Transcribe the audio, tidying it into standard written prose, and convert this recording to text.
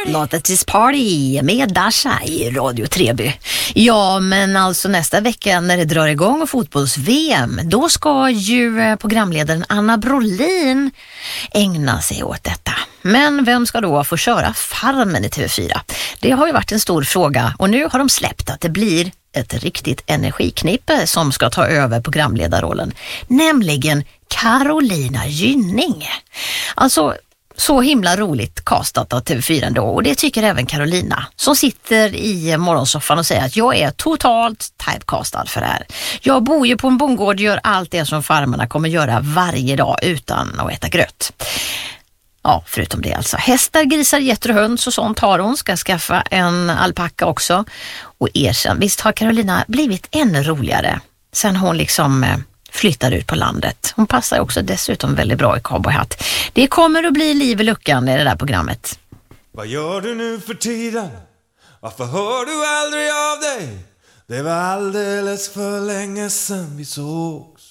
Låt This Party med Dasha i Radio Treby. Ja, men alltså nästa vecka när det drar igång fotbolls-VM, då ska ju programledaren Anna Brolin ägna sig åt detta. Men vem ska då få köra Farmen i TV4? Det har ju varit en stor fråga och nu har de släppt att det blir ett riktigt energiknippe som ska ta över programledarrollen, nämligen Carolina Gynning. Alltså så himla roligt castat av TV4 ändå, och det tycker även Carolina som sitter i morgonsoffan och säger att jag är totalt typecastad för det här. Jag bor ju på en bondgård och gör allt det som farmarna kommer göra varje dag utan att äta gröt. Ja, förutom det alltså. Hästar, grisar, getter och höns och sånt har hon. Ska skaffa en alpacka också. Och erkänn, visst har Carolina blivit ännu roligare sen hon liksom flyttar ut på landet. Hon passar också dessutom väldigt bra i cowboyhatt. Det kommer att bli liv i luckan i det där programmet. Vad gör du nu för tiden? Varför hör du aldrig av dig? Det var alldeles för länge sedan vi sågs.